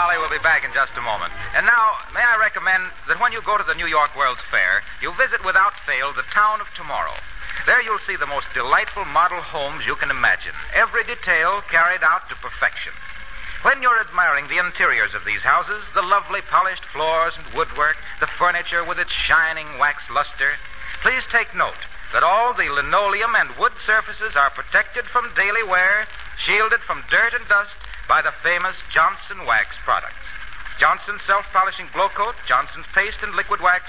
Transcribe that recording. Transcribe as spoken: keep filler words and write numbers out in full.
Molly. We'll be back in just a moment. And now, may I recommend that when you go to the New York World's Fair, you visit without fail the town of tomorrow. There you'll see the most delightful model homes you can imagine, every detail carried out to perfection. When you're admiring the interiors of these houses, the lovely polished floors and woodwork, the furniture with its shining wax luster, please take note that all the linoleum and wood surfaces are protected from daily wear, shielded from dirt and dust by the famous Johnson Wax products. Johnson's self-polishing glow coat, Johnson's paste and liquid wax,